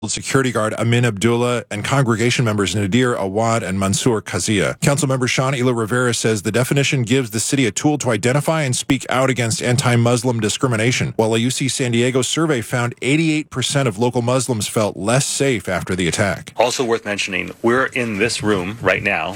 security guard Amin Abdullah and congregation members Nadir Awad and Mansour Kazia. Councilmember Sean Ela Rivera says the definition gives the city a tool to identify and speak out against anti-Muslim discrimination, while a UC San Diego survey found 88% of local Muslims felt less safe after the attack. Also worth mentioning, we're in this room right now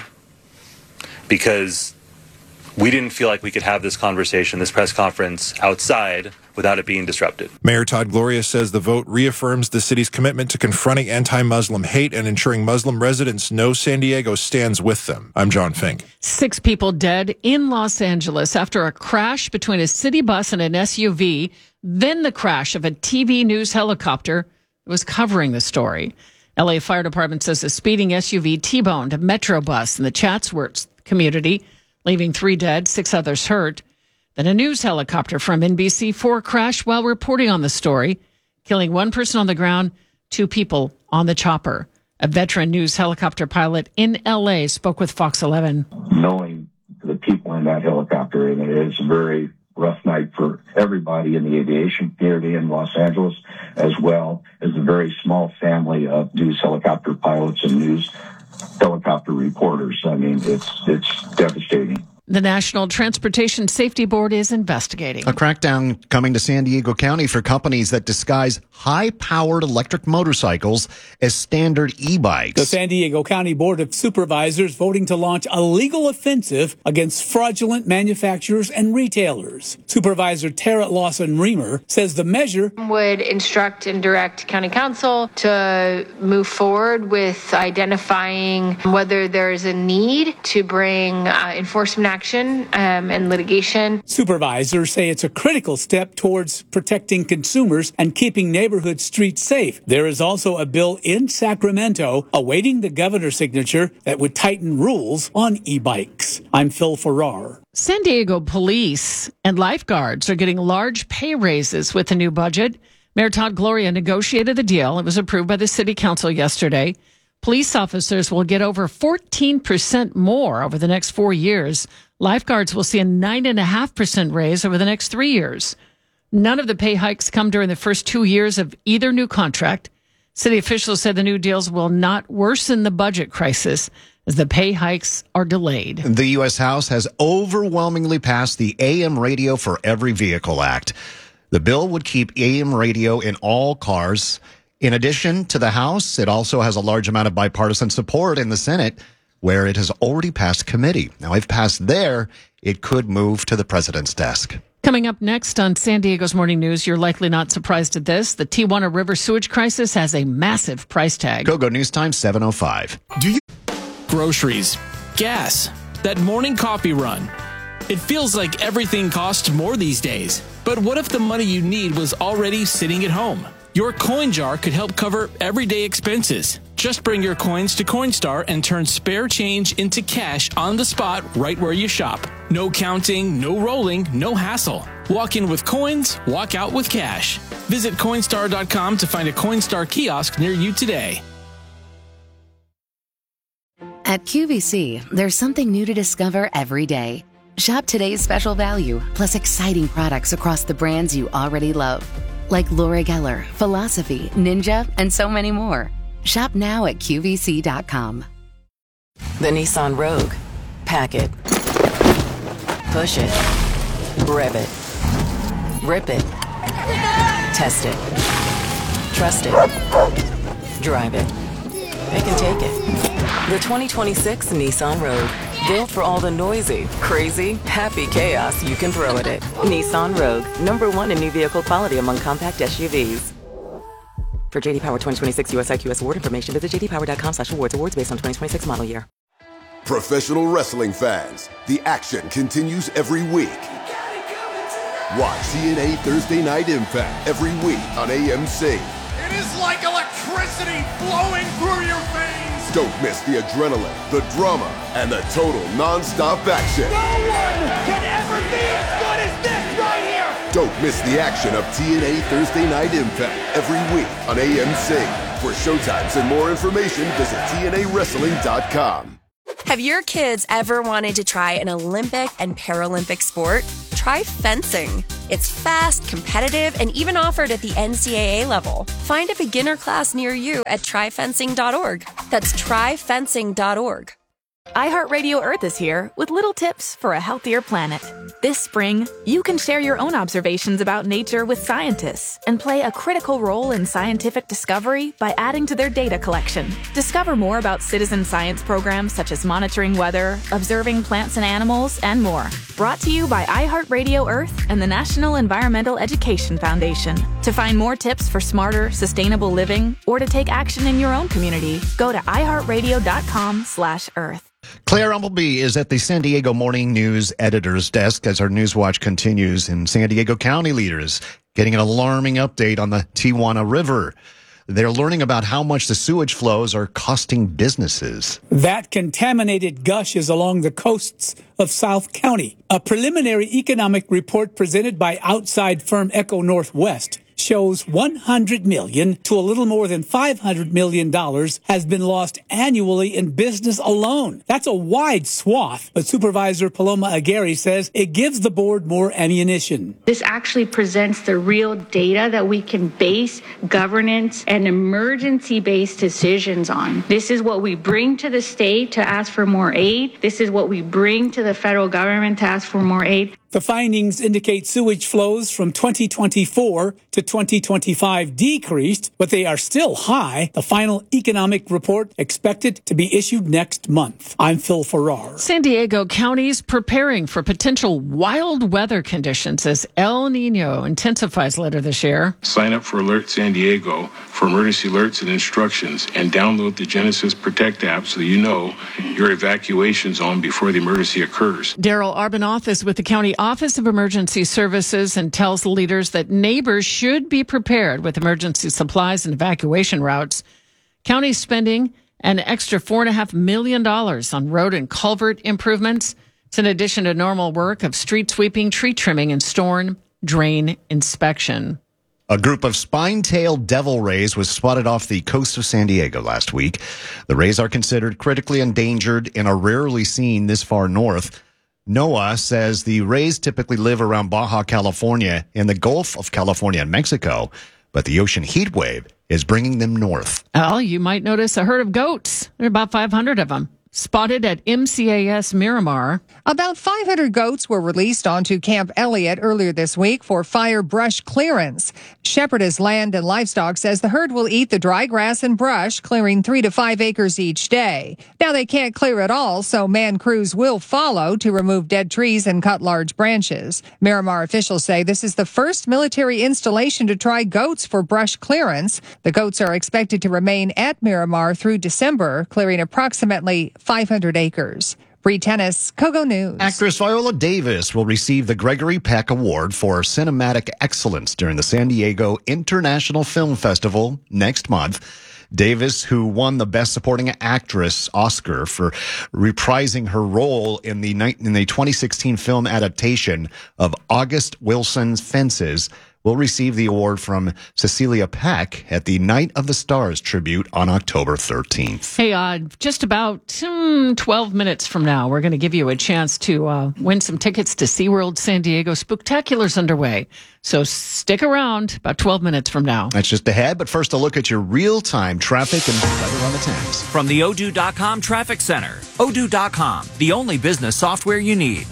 because we didn't feel like we could have this conversation, this press conference outside without it being disrupted. Mayor Todd Gloria says the vote reaffirms the city's commitment to confronting anti-Muslim hate and ensuring Muslim residents know San Diego stands with them. I'm John Fink. 6 people dead in Los Angeles after a crash between a city bus and an SUV, then the crash of a TV news helicopter that was covering the story. LA Fire Department says a speeding SUV T-boned a Metro bus in the Chatsworth community, leaving 3 dead, 6 others hurt. Then a news helicopter from NBC4 crashed while reporting on the story, killing 1 person on the ground, 2 people on the chopper. A veteran news helicopter pilot in L.A. spoke with Fox 11. Knowing the people in that helicopter, and it is a very rough night for everybody in the aviation community in Los Angeles, as well as a very small family of news helicopter pilots and news helicopter reporters. I mean, it's devastating. The National Transportation Safety Board is investigating. A crackdown coming to San Diego County for companies that disguise high-powered electric motorcycles as standard e-bikes. The San Diego County Board of Supervisors voting to launch a legal offensive against fraudulent manufacturers and retailers. Supervisor Tara Lawson-Remer says the measure would instruct and direct County Council to move forward with identifying whether there is a need to bring enforcement action and litigation. Supervisors say it's a critical step towards protecting consumers and keeping neighborhood streets safe. There is also a bill in Sacramento awaiting the governor's signature that would tighten rules on e-bikes. I'm Phil Farrar. San Diego police and lifeguards are getting large pay raises with the new budget. Mayor Todd Gloria negotiated the deal. It was approved by the city council yesterday. Police officers will get over 14% more over the next 4 years. Lifeguards will see a 9.5% raise over the next 3 years. None of the pay hikes come during the first 2 years of either new contract. City officials said the new deals will not worsen the budget crisis as the pay hikes are delayed. The U.S. House has overwhelmingly passed the AM Radio for Every Vehicle Act. The bill would keep AM radio in all cars. In addition to the House, it also has a large amount of bipartisan support in the Senate, where it has already passed committee. Now, if passed there, it could move to the president's desk. Coming up next on San Diego's Morning News, you're likely not surprised at this. The Tijuana River sewage crisis has a massive price tag. Go News Time 7:05. Groceries, gas, that morning coffee run. It feels like everything costs more these days. But what if the money you need was already sitting at home? Your coin jar could help cover everyday expenses. Just bring your coins to Coinstar and turn spare change into cash on the spot right where you shop. No counting, no rolling, no hassle. Walk in with coins, walk out with cash. Visit Coinstar.com to find a Coinstar kiosk near you today. At QVC, there's something new to discover every day. Shop today's special value, plus exciting products across the brands you already love. Like Laura Geller, Philosophy, Ninja, and so many more. Shop now at QVC.com. The Nissan Rogue. Pack it. Push it. Rev it. Rip it. Test it. Trust it. Drive it. They can take it. The 2026 Nissan Rogue. Built for all the noisy, crazy, happy chaos you can throw at it. Nissan Rogue, #1 in new vehicle quality among compact SUVs. For JD Power 2026 US IQS award information, visit jdpower.com/awards. Awards based on 2026 model year. Professional wrestling fans, the action continues every week. Watch TNA Thursday Night Impact every week on AMC. It is like electricity flowing through your veins. Don't miss the adrenaline, the drama, and the total non-stop action. No one can ever be as good as this right here. Don't miss the action of TNA Thursday Night Impact every week on AMC. For showtimes and more information, visit TNAWrestling.com. Have your kids ever wanted to try an Olympic and Paralympic sport? Try fencing. It's fast, competitive, and even offered at the NCAA level. Find a beginner class near you at tryfencing.org. That's tryfencing.org. iHeartRadio Earth is here with little tips for a healthier planet. This spring, you can share your own observations about nature with scientists and play a critical role in scientific discovery by adding to their data collection. Discover more about citizen science programs such as monitoring weather, observing plants and animals, and more. Brought to you by iHeartRadio Earth and the National Environmental Education Foundation. To find more tips for smarter, sustainable living or to take action in your own community, go to iHeartRadio.com/Earth. Claire Umpleby is at the San Diego Morning News editor's desk as our Newswatch continues. In San Diego County leaders getting an alarming update on the Tijuana River. They're learning about how much the sewage flows are costing businesses. That contaminated gush is along the coasts of South County. A preliminary economic report presented by outside firm Echo Northwest shows $100 million to a little more than $500 million has been lost annually in business alone. That's a wide swath, but Supervisor Paloma Aguirre says it gives the board more ammunition. This actually presents the real data that we can base governance and emergency-based decisions on. This is what we bring to the state to ask for more aid. This is what we bring to the federal government to ask for more aid. The findings indicate sewage flows from 2024 to 2025 decreased, but they are still high. The final economic report expected to be issued next month. I'm Phil Farrar. San Diego County's preparing for potential wild weather conditions as El Nino intensifies later this year. Sign up for Alert San Diego for emergency alerts and instructions and download the Genesis Protect app so you know your evacuation zone before the emergency occurs. Daryl Arbanoff is with the County Office of Emergency Services and tells leaders that neighbors should be prepared with emergency supplies and evacuation routes. County spending an extra $4.5 million on road and culvert improvements. It's in addition to normal work of street sweeping, tree trimming, and storm drain inspection. A group of spine-tailed devil rays was spotted off the coast of San Diego last week. The rays are considered critically endangered and are rarely seen this far north. NOAA says the rays typically live around Baja California and the Gulf of California and Mexico, but the ocean heat wave is bringing them north. Well, you might notice a herd of goats. There are about 500 of them. Spotted at MCAS Miramar. About 500 goats were released onto Camp Elliott earlier this week for fire brush clearance. Shepherdess Land and Livestock says the herd will eat the dry grass and brush, clearing 3 to 5 acres each day. Now they can't clear it all, so man crews will follow to remove dead trees and cut large branches. Miramar officials say this is the first military installation to try goats for brush clearance. The goats are expected to remain at Miramar through December, clearing approximately 500 acres. Bree Tennis, Kogo News. Actress Viola Davis will receive the Gregory Peck Award for Cinematic Excellence during the San Diego International Film Festival next month. Davis, who won the Best Supporting Actress Oscar for reprising her role in the 2016 film adaptation of August Wilson's Fences, will receive the award from Cecilia Peck at the Night of the Stars tribute on October 13th. Hey, just about 12 minutes from now, we're going to give you a chance to win some tickets to SeaWorld San Diego. Spooktacular's underway. So stick around about 12 minutes from now. That's just ahead, but first a look at your real-time traffic and weather on the 10s. From the Odoo.com Traffic Center. Odoo.com, the only business software you need.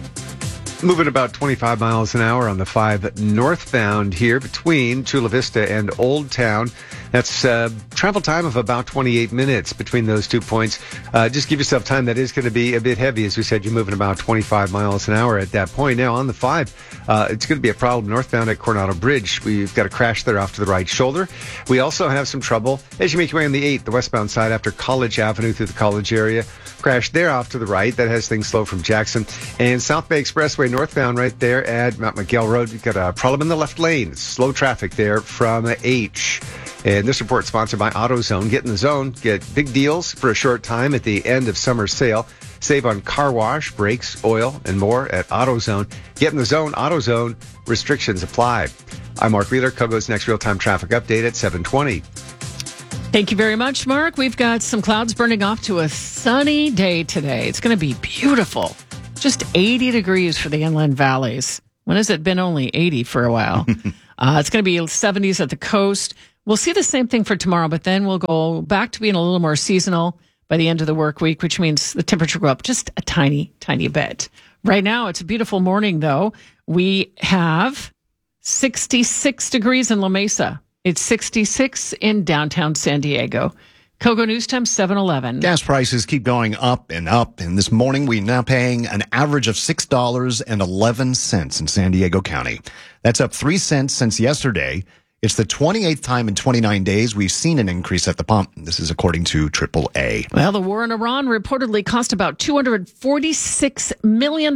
Moving about 25 miles an hour on the 5 northbound here between Chula Vista and Old Town. That's travel time of about 28 minutes between those 2 points. Just give yourself time. That is going to be a bit heavy. As we said, you're moving about 25 miles an hour at that point. Now on the 5, it's going to be a problem northbound at Coronado Bridge. We've got a crash there off to the right shoulder. We also have some trouble as you make your way on the 8, the westbound side after College Avenue through the College area. Crash there off to the right. That has things slow from Jackson. And South Bay Expressway northbound right there at Mount Miguel Road. You've got a problem in the left lane. Slow traffic there from H. And this report sponsored by AutoZone. Get in the zone. Get big deals for a short time at the end of summer sale. Save on car wash, brakes, oil, and more at AutoZone. Get in the zone. AutoZone. Restrictions apply. I'm Mark Wheeler. Kogo's next real-time traffic update at 7:20. Thank you very much, Mark. We've got some clouds burning off to a sunny day today. It's going to be beautiful. Just 80 degrees for the inland valleys. When has it been only 80 for a while? It's going to be 70s at the coast. We'll see the same thing for tomorrow, but then we'll go back to being a little more seasonal by the end of the work week, which means the temperature will go up just a tiny, tiny bit. Right now, it's a beautiful morning, though. We have 66 degrees in La Mesa. It's 66 in downtown San Diego. Kogo News Time, 7-Eleven. Gas prices keep going up, and this morning we're now paying an average of $6.11 in San Diego County. That's up 3 cents since yesterday. It's the 28th time in 29 days we've seen an increase at the pump. This is according to AAA. Well, the war in Iran reportedly cost about $246 million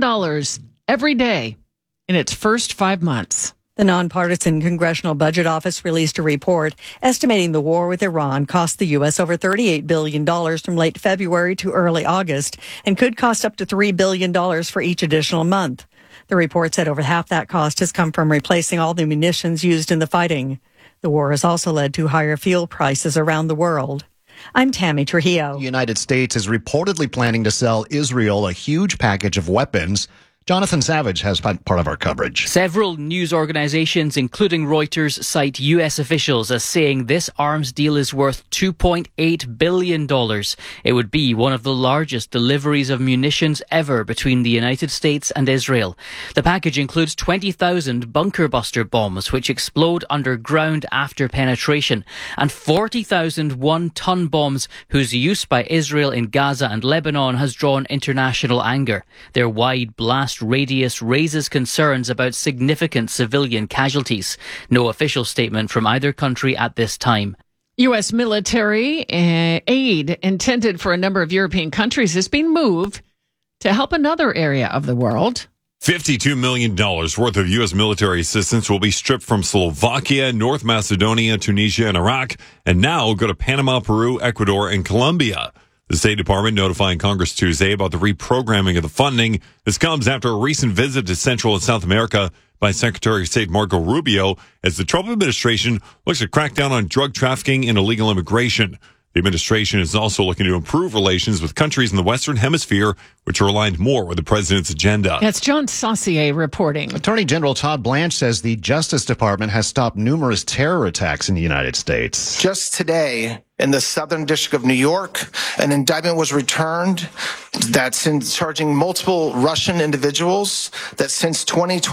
every day in its first 5 months. The nonpartisan Congressional Budget Office released a report estimating the war with Iran cost the U.S. over $38 billion from late February to early August and could cost up to $3 billion for each additional month. The report said over half that cost has come from replacing all the munitions used in the fighting. The war has also led to higher fuel prices around the world. I'm Tammy Trujillo. The United States is reportedly planning to sell Israel a huge package of weapons. Jonathan Savage has part of our coverage. Several news organizations, including Reuters, cite U.S. officials as saying this arms deal is worth $2.8 billion. It would be one of the largest deliveries of munitions ever between the United States and Israel. The package includes 20,000 bunker buster bombs, which explode underground after penetration, and 40,000 one-ton bombs whose use by Israel in Gaza and Lebanon has drawn international anger. Their wide blast radius raises concerns about significant civilian casualties. No official statement from either country at this time. U.S. military aid intended for a number of European countries is being moved to help another area of the world. $52 million worth of U.S. military assistance will be stripped from Slovakia, North Macedonia, Tunisia, and Iraq, and now go to Panama, Peru, Ecuador, and Colombia. The State Department notifying Congress Tuesday about the reprogramming of the funding. This comes after a recent visit to Central and South America by Secretary of State Marco Rubio as the Trump administration looks to crack down on drug trafficking and illegal immigration. The administration is also looking to improve relations with countries in the Western Hemisphere, which are aligned more with the president's agenda. That's John Saucier reporting. Attorney General Todd Blanche says the Justice Department has stopped numerous terror attacks in the United States. Just today, in the Southern District of New York, an indictment was returned that's charging multiple Russian individuals that since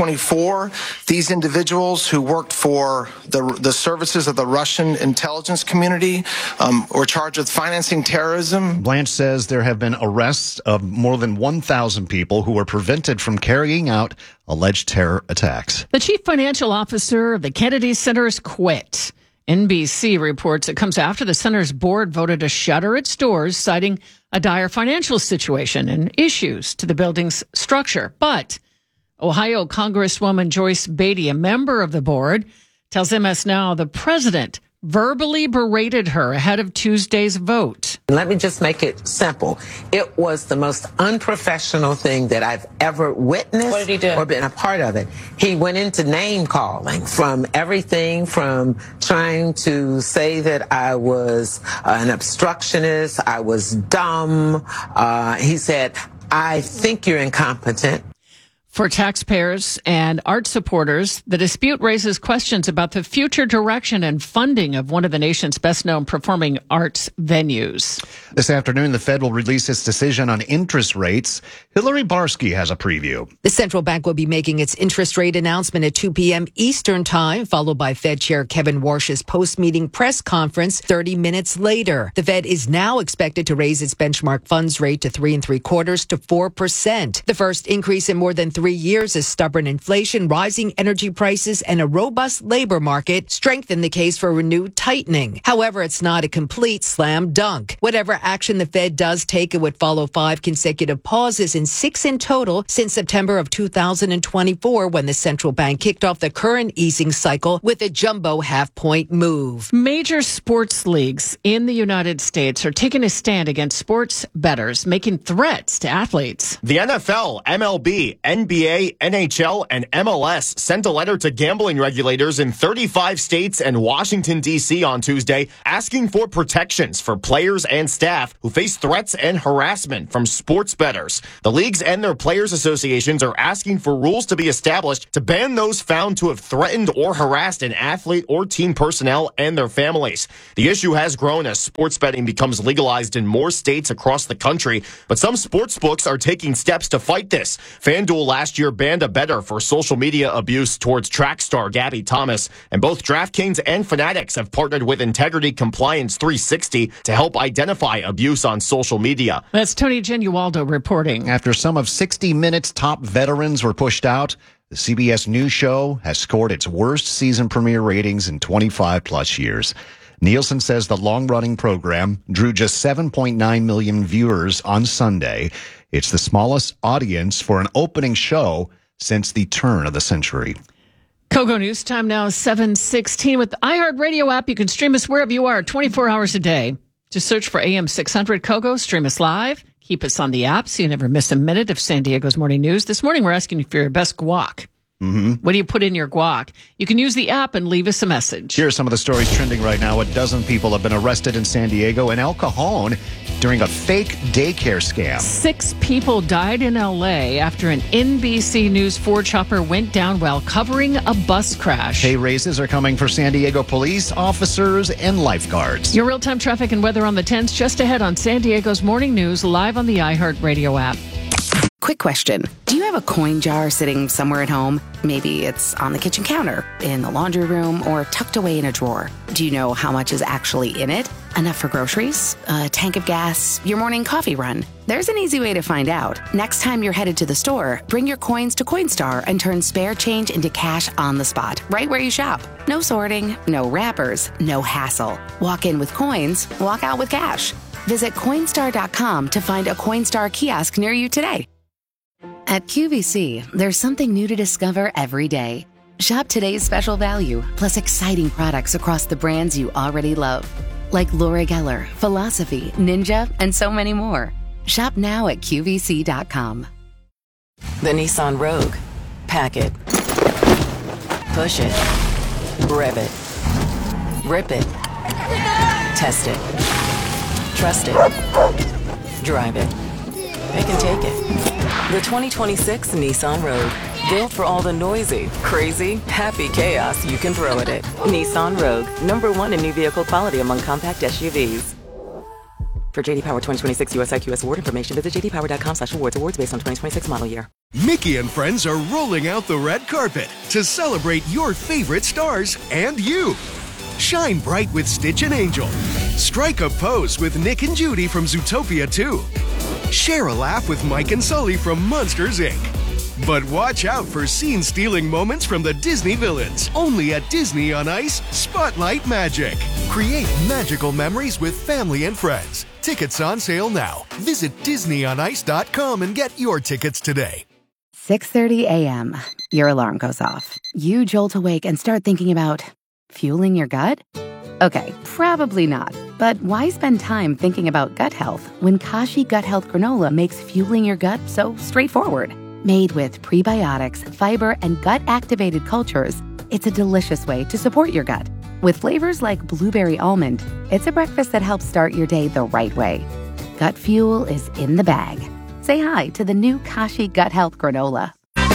2024, these individuals who worked for the services of the Russian intelligence community were charged with financing terrorism. Blanche says there have been arrests of more than 1,000 people who were prevented from carrying out alleged terror attacks. The chief financial officer of the Kennedy Center has quit. NBC reports it comes after the center's board voted to shutter its doors, citing a dire financial situation and issues to the building's structure. But Ohio Congresswoman Joyce Beatty, a member of the board, tells MS Now the president verbally berated her ahead of Tuesday's vote. Let me just make it simple. It was the most unprofessional thing that I've ever witnessed. What did he do? Or been a part of it. He went into name calling, from everything from trying to say that I was an obstructionist, I was dumb. He said, I think you're incompetent. For taxpayers and art supporters, the dispute raises questions about the future direction and funding of one of the nation's best-known performing arts venues. This afternoon, the Fed will release its decision on interest rates. Hillary Barsky has a preview. The central bank will be making its interest rate announcement at 2 p.m. Eastern Time, followed by Fed Chair Kevin Warsh's post-meeting press conference 30 minutes later. The Fed is now expected to raise its benchmark funds rate to 3 3/4 to 4%. The first increase in more than 3 years as stubborn inflation, rising energy prices, and a robust labor market strengthen the case for renewed tightening. However, it's not a complete slam dunk. Whatever action the Fed does take, it would follow 5 consecutive pauses and 6 in total since September of 2024, when the central bank kicked off the current easing cycle with a jumbo half-point move. Major sports leagues in the United States are taking a stand against sports bettors making threats to athletes. The NFL, MLB, NBA, NBA, NHL, and MLS sent a letter to gambling regulators in 35 states and Washington, D.C. on Tuesday, asking for protections for players and staff who face threats and harassment from sports bettors. The leagues and their players' associations are asking for rules to be established to ban those found to have threatened or harassed an athlete or team personnel and their families. The issue has grown as sports betting becomes legalized in more states across the country, but some sports books are taking steps to fight this. FanDuel last year banned a bettor for social media abuse towards track star Gabby Thomas, and both DraftKings and Fanatics have partnered with Integrity Compliance 360 to help identify abuse on social media. That's Tony Genualdo reporting. After some of 60 Minutes' top veterans were pushed out, the CBS News show has scored its worst season premiere ratings in 25 plus years. Nielsen says the long-running program drew just 7.9 million viewers on Sunday. It's the smallest audience for an opening show since the turn of the century. Kogo News Time now, 7:16. With the iHeartRadio app, you can stream us wherever you are, 24 hours a day. Just search for AM 600 Kogo, stream us live, keep us on the app so you never miss a minute of San Diego's morning news. This morning, we're asking you for your best guac. What do you put in your guac? You can use the app and leave us a message. Here are some of the stories trending right now. A dozen people have been arrested in San Diego and El Cajon during a fake daycare scam. 6 people died in L.A. after an NBC News 4 chopper went down while covering a bus crash. Pay raises are coming for San Diego police officers and lifeguards. Your real-time traffic and weather on the 10s just ahead on San Diego's Morning News, live on the iHeartRadio app. Quick question. Do you have a coin jar sitting somewhere at home? Maybe it's on the kitchen counter, in the laundry room, or tucked away in a drawer. Do you know how much is actually in it? Enough for groceries? A tank of gas? Your morning coffee run? There's an easy way to find out. Next time you're headed to the store, bring your coins to Coinstar and turn spare change into cash on the spot, right where you shop. No sorting, no wrappers, no hassle. Walk in with coins, walk out with cash. Visit Coinstar.com to find a Coinstar kiosk near you today. At QVC, there's something new to discover every day. Shop today's special value, plus exciting products across the brands you already love. Like Laura Geller, Philosophy, Ninja, and so many more. Shop now at QVC.com. The Nissan Rogue. Pack it. Push it. Rev it. Rip it. Test it. Trust it. Drive it. They can take it. The 2026 Nissan Rogue. Built for all the noisy, crazy, happy chaos you can throw at it. Nissan Rogue. #1 in new vehicle quality among compact SUVs. For JD Power 2026 US IQS award information, visit jdpower.com/awards. Awards based on 2026 model year. Mickey and friends are rolling out the red carpet to celebrate your favorite stars and you. Shine bright with Stitch and Angel. Strike a pose with Nick and Judy from Zootopia 2. Share a laugh with Mike and Sully from Monsters, Inc. But watch out for scene-stealing moments from the Disney villains. Only at Disney on Ice, Spotlight Magic. Create magical memories with family and friends. Tickets on sale now. Visit DisneyOnIce.com and get your tickets today. 6:30 a.m. Your alarm goes off. You jolt awake and start thinking about fueling your gut? Okay, probably not. But why spend time thinking about gut health when Kashi Gut Health Granola makes fueling your gut so straightforward? Made with prebiotics, fiber, and gut-activated cultures, it's a delicious way to support your gut. With flavors like blueberry almond, it's a breakfast that helps start your day the right way. Gut fuel is in the bag. Say hi to the new Kashi Gut Health Granola.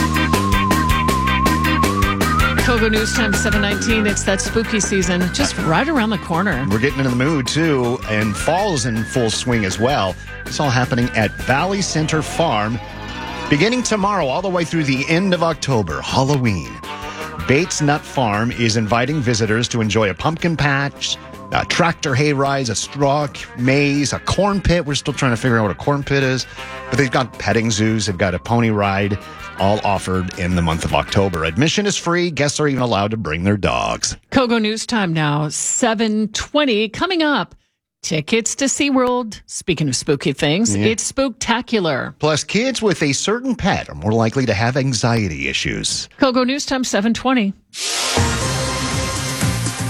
Kogo News Time, 7:19. It's that spooky season, just right around the corner. We're getting into the mood, too, and fall's in full swing as well. It's all happening at Valley Center Farm, beginning tomorrow all the way through the end of October, Halloween. Bates Nut Farm is inviting visitors to enjoy a pumpkin patch, a tractor hayride, a straw maze, a corn pit. We're still trying to figure out what a corn pit is. But they've got petting zoos, they've got a pony ride, all offered in the month of October. Admission is free. Guests are even allowed to bring their dogs. Kogo News Time now, 7:20. Coming up, tickets to SeaWorld. Speaking of spooky things, It's spooktacular. Plus, kids with a certain pet are more likely to have anxiety issues. Kogo News Time, 7:20.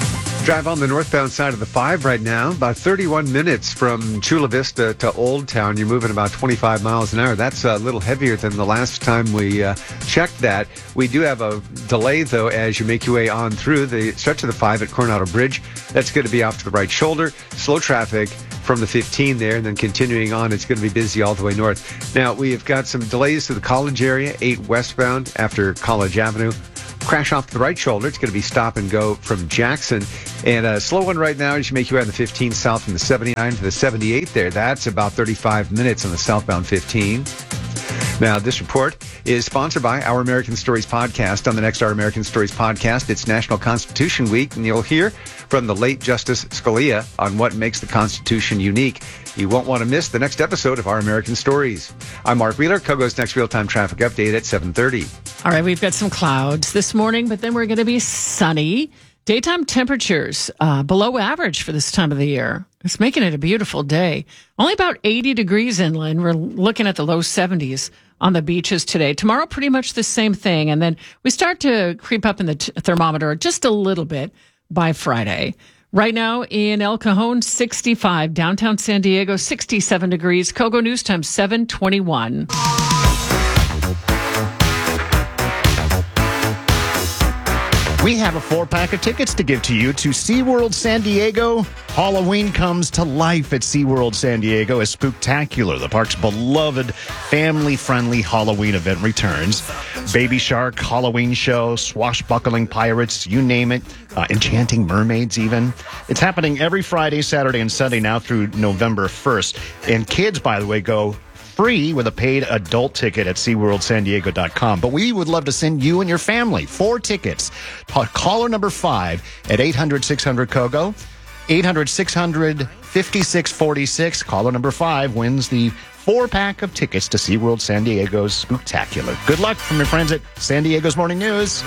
Drive on the northbound side of the 5 right now, about 31 minutes from Chula Vista to Old Town. You're moving about 25 miles an hour. That's a little heavier than the last time we checked that. We do have a delay, though, as you make your way on through the stretch of the 5 at Coronado Bridge. That's going to be off to the right shoulder. Slow traffic from the 15 there, and then continuing on, it's going to be busy all the way north. Now, we have got some delays to the College area, 8 westbound after College Avenue. Crash off to the right shoulder. It's going to be stop and go from Jackson. And a slow one right now as you make your way on the 15 south from the 79 to the 78 there. That's about 35 minutes on the southbound 15. Now, this report is sponsored by Our American Stories podcast. On the next Our American Stories podcast, it's National Constitution Week, and you'll hear from the late Justice Scalia on what makes the Constitution unique. You won't want to miss the next episode of Our American Stories. I'm Mark Wheeler. KOGO's next real-time traffic update at 7:30. All right, we've got some clouds this morning, but then we're going to be sunny. Daytime temperatures below average for this time of the year. It's making it a beautiful day. Only about 80 degrees inland. We're looking at the low 70s on the beaches today. Tomorrow, pretty much the same thing. And then we start to creep up in the thermometer just a little bit by Friday. Right now in El Cajon, 65. Downtown San Diego, 67 degrees. KOGO News Time, 7:21. We have a 4-pack of tickets to give to you to SeaWorld San Diego. Halloween comes to life at SeaWorld San Diego as Spooktacular, the park's beloved family-friendly Halloween event, returns. Baby Shark, Halloween show, swashbuckling pirates, you name it, enchanting mermaids even. It's happening every Friday, Saturday, and Sunday now through November 1st. And kids, by the way, go free with a paid adult ticket at SeaWorldSanDiego.com. But we would love to send you and your family 4 tickets. Caller number 5 at 800-600-KOGO. 800-600-5646. Caller number 5 wins the 4-pack of tickets to SeaWorld San Diego's Spooktacular. Good luck from your friends at San Diego's Morning News.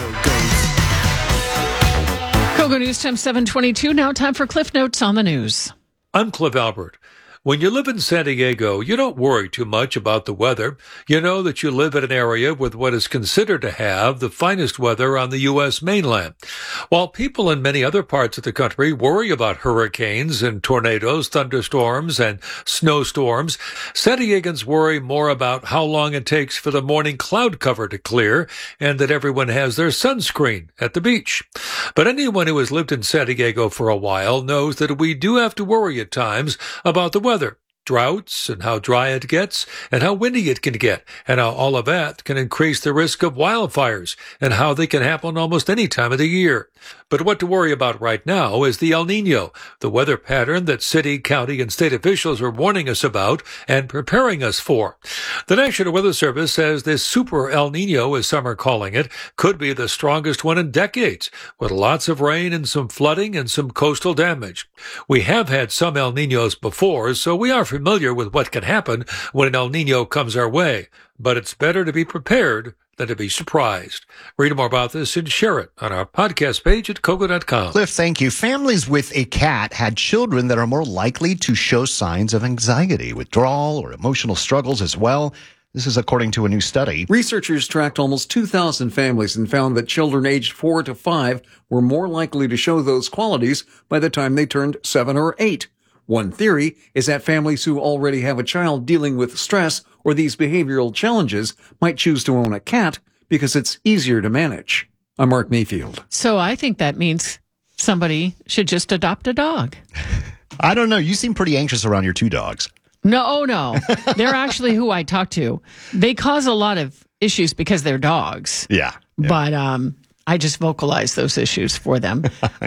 KOGO News Time, 7:22. Now time for Cliff Notes on the news. I'm Cliff Albert. When you live in San Diego, you don't worry too much about the weather. You know that you live in an area with what is considered to have the finest weather on the U.S. mainland. While people in many other parts of the country worry about hurricanes and tornadoes, thunderstorms, and snowstorms, San Diegans worry more about how long it takes for the morning cloud cover to clear and that everyone has their sunscreen at the beach. But anyone who has lived in San Diego for a while knows that we do have to worry at times about the weather, droughts, and how dry it gets, and how windy it can get, and how all of that can increase the risk of wildfires, and how they can happen almost any time of the year. But what to worry about right now is the El Niño, the weather pattern that city, county, and state officials are warning us about and preparing us for. The National Weather Service says this super El Niño, as some are calling it, could be the strongest one in decades, with lots of rain and some flooding and some coastal damage. We have had some El Niños before, so we are familiar with what can happen when an El Niño comes our way. But it's better to be prepared than to be surprised. Read more about this and share it on our podcast page at KOGO.com. Cliff, thank you. Families with a cat had children that are more likely to show signs of anxiety, withdrawal, or emotional struggles as well. This is according to a new study. Researchers tracked almost 2,000 families and found that children aged 4 to 5 were more likely to show those qualities by the time they turned 7 or 8. One theory is that families who already have a child dealing with stress or these behavioral challenges might choose to own a cat because it's easier to manage. I'm Mark Mayfield. So I think that means somebody should just adopt a dog. I don't know. You seem pretty anxious around your 2 dogs. No. They're actually who I talk to. They cause a lot of issues because they're dogs. Yeah. But I just vocalize those issues for them.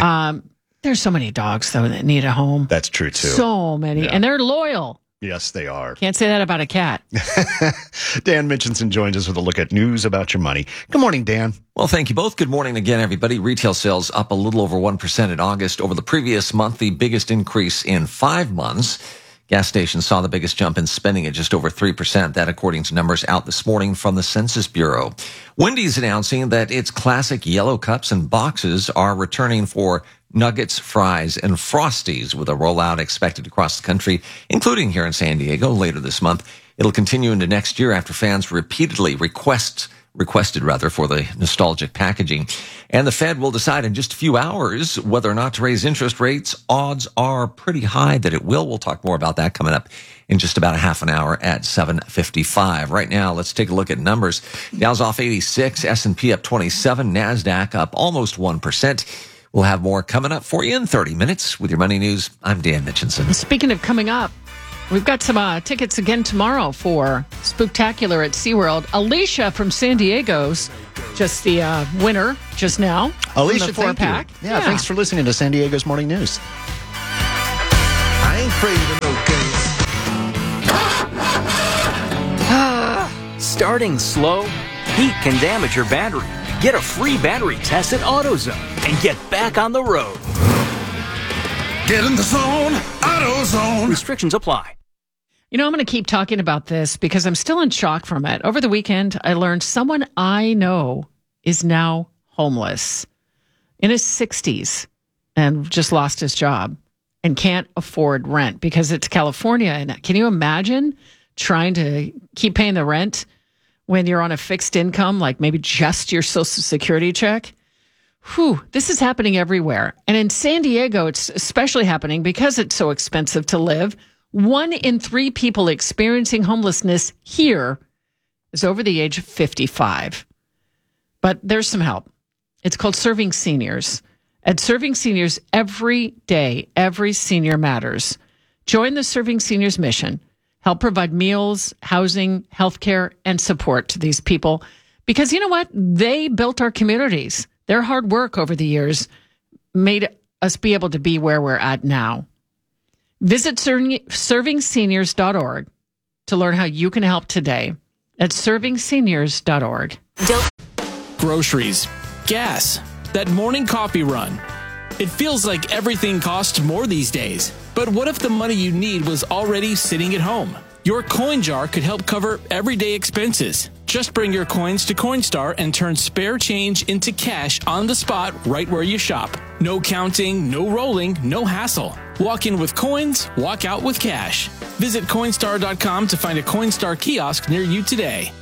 There's so many dogs, though, that need a home. That's true, too. So many. Yeah. And they're loyal. Yes, they are. Can't say that about a cat. Dan Mitchinson joins us with a look at news about your money. Good morning, Dan. Well, thank you both. Good morning again, everybody. Retail sales up a little over 1% in August over the previous month, the biggest increase in 5 months. Gas stations saw the biggest jump in spending at just over 3%. That according to numbers out this morning from the Census Bureau. Wendy's announcing that its classic yellow cups and boxes are returning for nuggets, fries, and Frosties, with a rollout expected across the country, including here in San Diego later this month. It'll continue into next year after fans repeatedly request requested for the nostalgic packaging. And the Fed will decide in just a few hours whether or not to raise interest rates. Odds are pretty high that it will. We'll talk more about that coming up in just about a half an hour at 7:55. Right now, let's take a look at numbers. Dow's off 86, S&P up 27, NASDAQ up almost 1%. We'll have more coming up for you in 30 minutes. With your money news, I'm Dan Mitchinson. Speaking of coming up, we've got some tickets again tomorrow for Spooktacular at SeaWorld. Alicia from San Diego's just the winner just now. Alicia, the thank four-pack. you. Yeah, thanks for listening to San Diego's Morning News. I ain't afraid of no ghosts. Starting slow, heat can damage your battery. Get a free battery test at AutoZone and get back on the road. Get in the zone, AutoZone. Restrictions apply. You know, I'm going to keep talking about this because I'm still in shock from it. Over the weekend, I learned someone I know is now homeless in his 60s and just lost his job and can't afford rent because it's California. And can you imagine trying to keep paying the rent when you're on a fixed income, like maybe just your Social Security check? Whew, this is happening everywhere. And in San Diego, it's especially happening because it's so expensive to live. 1 in 3 people experiencing homelessness here is over the age of 55. But there's some help. It's called Serving Seniors. At Serving Seniors, every day, every senior matters. Join the Serving Seniors mission. Help provide meals, housing, healthcare, and support to these people. Because you know what? They built our communities. Their hard work over the years made us be able to be where we're at now. Visit servingseniors.org to learn how you can help today at servingseniors.org. Groceries, gas, that morning coffee run. It feels like everything costs more these days. But what if the money you need was already sitting at home? Your coin jar could help cover everyday expenses. Just bring your coins to Coinstar and turn spare change into cash on the spot right where you shop. No counting, no rolling, no hassle. Walk in with coins, walk out with cash. Visit Coinstar.com to find a Coinstar kiosk near you today.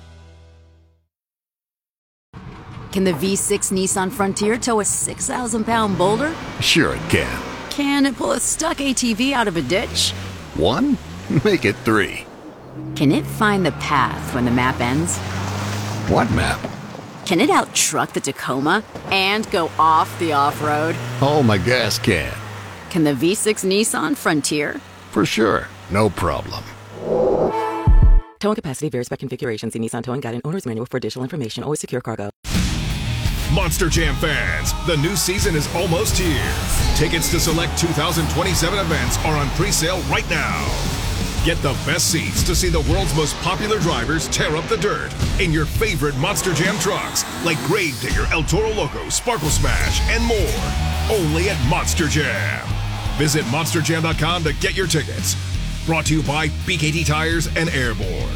Can the V6 Nissan Frontier tow a 6,000-pound boulder? Sure it can. Can it pull a stuck ATV out of a ditch? 1? Make it 3. Can it find the path when the map ends? What map? Can it out-truck the Tacoma and go off the off-road? Oh, my gas can. Can the V6 Nissan Frontier? For sure. No problem. Towing capacity varies by configuration. See Nissan Towing Guide and Owner's Manual for additional information. Always secure cargo. Monster Jam fans, the new season is almost here. Tickets to select 2027 events are on pre-sale right now. Get the best seats to see the world's most popular drivers tear up the dirt in your favorite Monster Jam trucks, like Gravedigger, El Toro Loco, Sparkle Smash, and more. Only at Monster Jam. Visit monsterjam.com to get your tickets. Brought to you by BKT Tires and Airborne.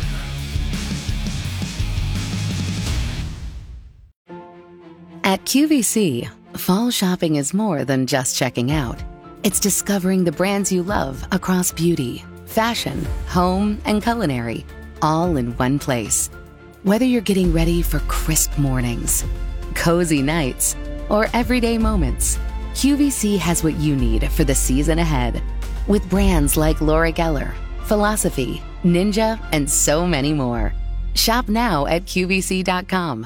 At QVC, fall shopping is more than just checking out. It's discovering the brands you love across beauty, fashion, home, and culinary, all in one place. Whether you're getting ready for crisp mornings, cozy nights, or everyday moments, QVC has what you need for the season ahead. With brands like Laura Geller, Philosophy, Ninja, and so many more. Shop now at QVC.com.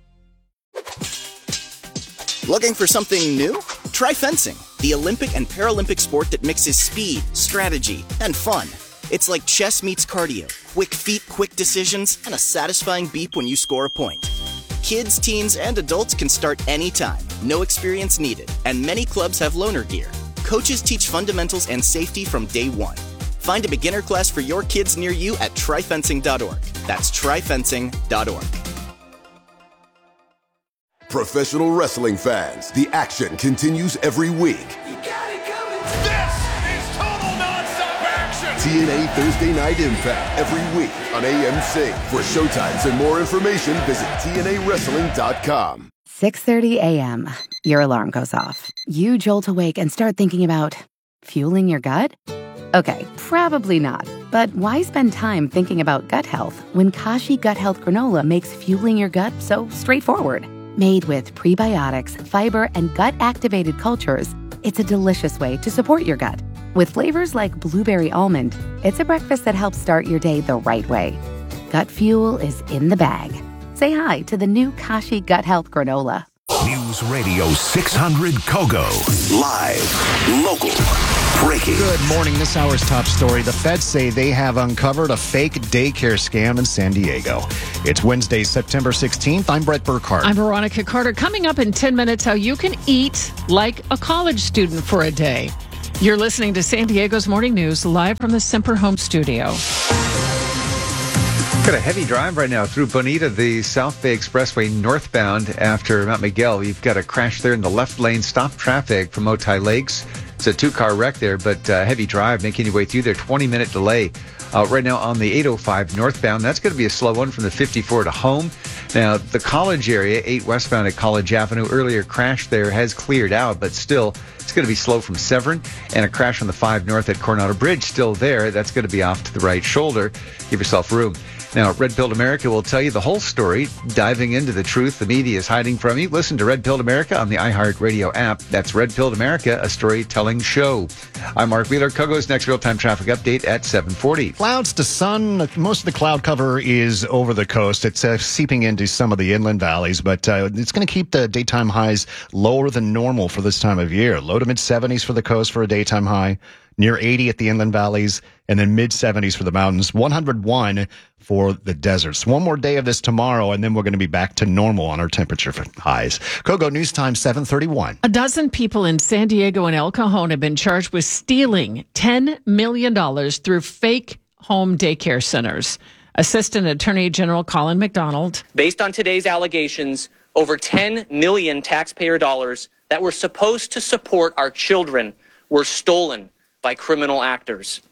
Looking for something new? Try fencing, the Olympic and Paralympic sport that mixes speed, strategy, and fun. It's like chess meets cardio, quick feet, quick decisions, and a satisfying beep when you score a point. Kids, teens, and adults can start anytime, no experience needed, and many clubs have loaner gear. Coaches teach fundamentals and safety from day one. Find a beginner class for your kids near you at tryfencing.org. That's tryfencing.org. Professional wrestling fans, the action continues every week. This is total non-stop action. TNA Thursday Night Impact every week on AMC. For showtimes and more information, visit TNAWrestling.com. 6:30 a.m. Your alarm goes off. You jolt awake and start thinking about fueling your gut? Okay, probably not. But why spend time thinking about gut health when Kashi Gut Health Granola makes fueling your gut so straightforward? Made with prebiotics, fiber, and gut-activated cultures, it's a delicious way to support your gut. With flavors like blueberry almond, it's a breakfast that helps start your day the right way. Gut fuel is in the bag. Say hi to the new Kashi Gut Health Granola. News Radio 600 Kogo. Live, local, breaking. Good morning. This hour's top story. The feds say they have uncovered a fake daycare scam in San Diego. It's Wednesday, September 16th. I'm Brett Burkhardt. I'm Veronica Carter. Coming up in 10 minutes, how you can eat like a college student for a day. You're listening to San Diego's Morning News live from the Semper Home Studio. Got a heavy drive right now through Bonita, the South Bay Expressway northbound after Mount Miguel. You've got a crash there in the left lane. Stop traffic from Otay Lakes. It's a two-car wreck there, but heavy drive making your way through there. 20-minute delay right now on the 805 northbound. That's going to be a slow one from the 54 to home. Now, the College area, 8 westbound at College Avenue, earlier crash there has cleared out, but still it's going to be slow from Severn. And a crash on the 5 north at Coronado Bridge still there. That's going to be off to the right shoulder. Give yourself room. Now, Red Pilled America will tell you the whole story, diving into the truth the media is hiding from you. Listen to Red Pilled America on the iHeartRadio app. That's Red Pilled America, a storytelling show. I'm Mark Wheeler. Kogo's next real-time traffic update at 7:40. Clouds to sun. Most of the cloud cover is over the coast. It's seeping into some of the inland valleys, but it's going to keep the daytime highs lower than normal for this time of year. Low to mid-70s for the coast for a daytime high. Near 80 at the inland valleys, and then mid-70s for the mountains, 101 for the deserts. One more day of this tomorrow, and then we're going to be back to normal on our temperature highs. Kogo News Time, 7:31. A dozen people in San Diego and El Cajon have been charged with stealing $10 million through fake home daycare centers. Assistant Attorney General Colin McDonald. Based on today's allegations, over 10 million taxpayer dollars that were supposed to support our children were stolen by criminal actors.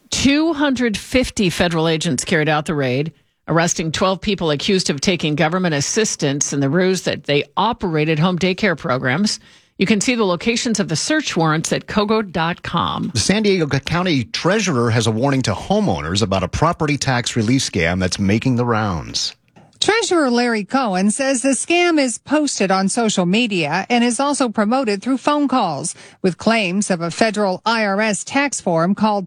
250 federal agents carried out the raid, arresting 12 people accused of taking government assistance in the ruse that they operated home daycare programs. You can see the locations of the search warrants at Kogo.com. The San Diego County Treasurer has a warning to homeowners about a property tax relief scam that's making the rounds. Treasurer Larry Cohen says the scam is posted on social media and is also promoted through phone calls with claims of a federal IRS tax form called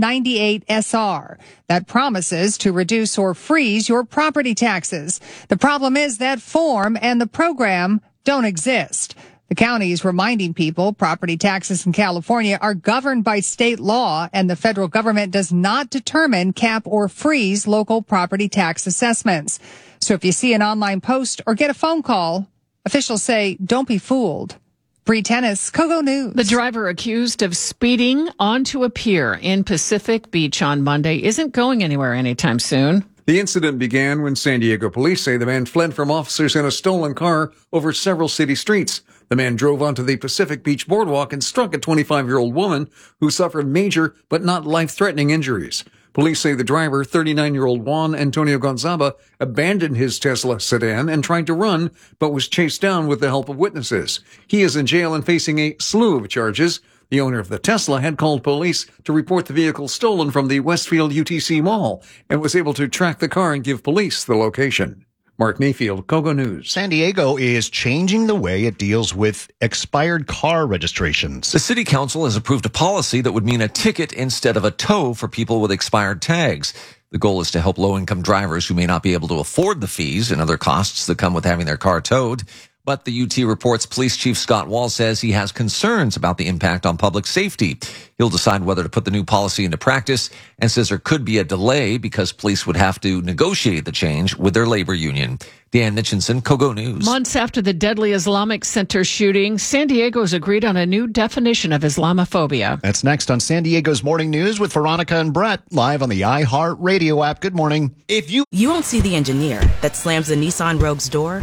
1098-SR that promises to reduce or freeze your property taxes. The problem is that form and the program don't exist. The county is reminding people property taxes in California are governed by state law, and the federal government does not determine, cap, or freeze local property tax assessments. So if you see an online post or get a phone call, officials say, don't be fooled. Bree Tennis, Kogo News. The driver accused of speeding onto a pier in Pacific Beach on Monday isn't going anywhere anytime soon. The incident began when San Diego police say the man fled from officers in a stolen car over several city streets. The man drove onto the Pacific Beach boardwalk and struck a 25-year-old woman who suffered major but not life-threatening injuries. Police say the driver, 39-year-old Juan Antonio Gonzaba, abandoned his Tesla sedan and tried to run, but was chased down with the help of witnesses. He is in jail and facing a slew of charges. The owner of the Tesla had called police to report the vehicle stolen from the Westfield UTC Mall and was able to track the car and give police the location. Mark Mayfield, Kogo News. San Diego is changing the way it deals with expired car registrations. The city council has approved a policy that would mean a ticket instead of a tow for people with expired tags. The goal is to help low-income drivers who may not be able to afford the fees and other costs that come with having their car towed. But the UT Report's Police Chief Scott Wall says he has concerns about the impact on public safety. He'll decide whether to put the new policy into practice and says there could be a delay because police would have to negotiate the change with their labor union. Dan Mitchinson, Kogo News. Months after the deadly Islamic Center shooting, San Diego has agreed on a new definition of Islamophobia. That's next on San Diego's Morning News with Veronica and Brett, live on the iHeartRadio app. Good morning. If you won't see the engineer that slams the Nissan Rogue's door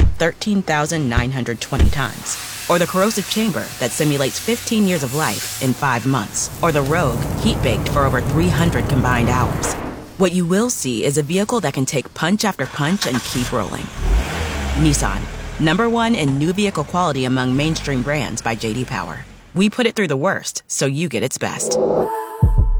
13,920 times, or the corrosive chamber that simulates 15 years of life in 5 months, or the Rogue heat-baked for over 300 combined hours. What you will see is a vehicle that can take punch after punch and keep rolling. Nissan, #1 in new vehicle quality among mainstream brands by J.D. Power. We put it through the worst, so you get its best.